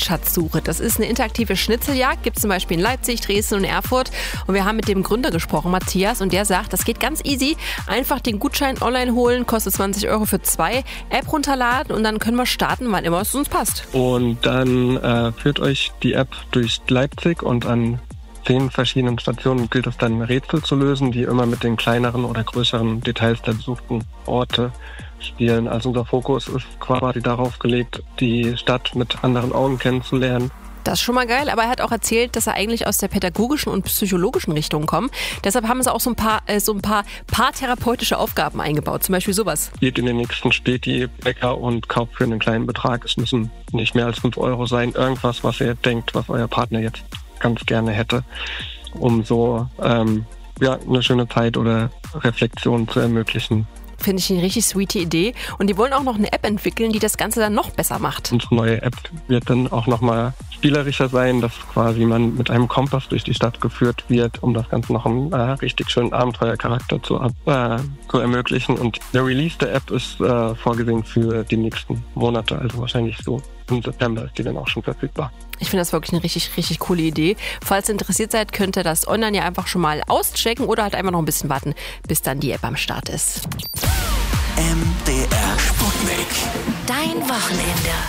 Schatzsuche. Das ist eine interaktive Schnitzeljagd, gibt es zum Beispiel in Leipzig, Dresden und Erfurt. Und wir haben mit dem Gründer gesprochen, Matthias, und der sagt, das geht ganz easy. Einfach den Gutschein online holen, kostet 20 € für 2, App runterladen und dann können wir starten, wann immer es uns passt. Und dann führt euch die App durch Leipzig und an 10 verschiedenen Stationen gilt es dann Rätsel zu lösen, die immer mit den kleineren oder größeren Details der besuchten Orte spielen. Also unser Fokus ist quasi darauf gelegt, die Stadt mit anderen Augen kennenzulernen. Das ist schon mal geil, aber er hat auch erzählt, dass er eigentlich aus der pädagogischen und psychologischen Richtung kommt. Deshalb haben sie auch so ein paar paartherapeutische Aufgaben eingebaut, zum Beispiel sowas. Geht in den nächsten Späti, Bäcker und kauft für einen kleinen Betrag. Es müssen nicht mehr als 5 € sein. Irgendwas, was ihr denkt, was euer Partner jetzt ganz gerne hätte, um so eine schöne Zeit oder Reflexion zu ermöglichen. Finde ich eine richtig sweete Idee. Und die wollen auch noch eine App entwickeln, die das Ganze dann noch besser macht. Unsere neue App wird dann auch nochmal spielerischer sein, dass quasi man mit einem Kompass durch die Stadt geführt wird, um das Ganze noch einen richtig schönen Abenteuercharakter zu ermöglichen. Und der Release der App ist vorgesehen für die nächsten Monate, also wahrscheinlich so im September ist die dann auch schon verfügbar. Ich finde das wirklich eine richtig, richtig coole Idee. Falls ihr interessiert seid, könnt ihr das online ja einfach schon mal auschecken oder halt einfach noch ein bisschen warten, bis dann die App am Start ist. MDR Sputnik. Dein Wochenende.